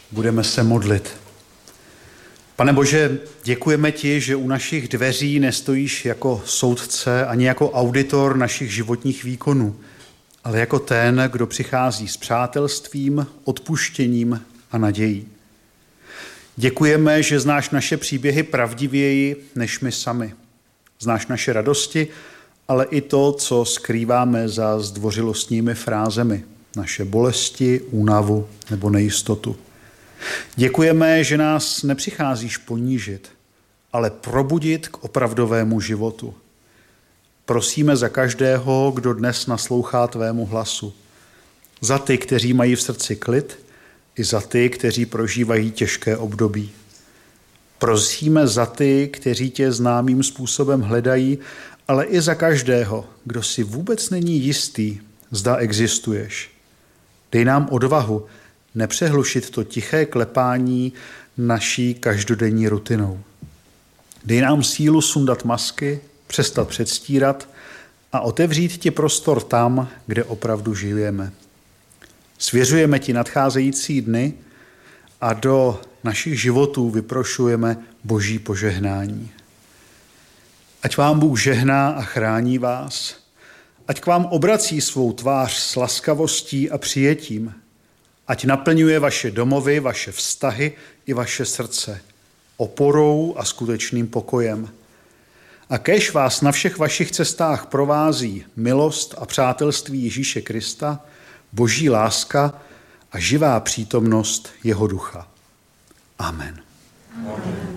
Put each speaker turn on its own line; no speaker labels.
Budeme se modlit. Pane Bože, děkujeme ti, že u našich dveří nestojíš jako soudce ani jako auditor našich životních výkonů, ale jako ten, kdo přichází s přátelstvím, odpuštěním a nadějí. Děkujeme, že znáš naše příběhy pravdivěji než my sami. Znáš naše radosti, ale i to, co skrýváme za zdvořilostními frázemi, naše bolesti, únavu nebo nejistotu. Děkujeme, že nás nepřicházíš ponížit, ale probudit k opravdovému životu. Prosíme za každého, kdo dnes naslouchá tvému hlasu. Za ty, kteří mají v srdci klid, i za ty, kteří prožívají těžké období. Prosíme za ty, kteří tě známým způsobem hledají, ale i za každého, kdo si vůbec není jistý, zda existuješ. Dej nám odvahu nepřehlušit to tiché klepání naší každodenní rutinou. Dej nám sílu sundat masky, přestat předstírat a otevřít ti prostor tam, kde opravdu žijeme. Svěřujeme ti nadcházející dny a do našich životů vyprošujeme Boží požehnání. Ať vám Bůh žehná a chrání vás, ať k vám obrací svou tvář s laskavostí a přijetím, ať naplňuje vaše domovy, vaše vztahy i vaše srdce oporou a skutečným pokojem. A kéž vás na všech vašich cestách provází milost a přátelství Ježíše Krista, Boží láska a živá přítomnost jeho ducha. Amen.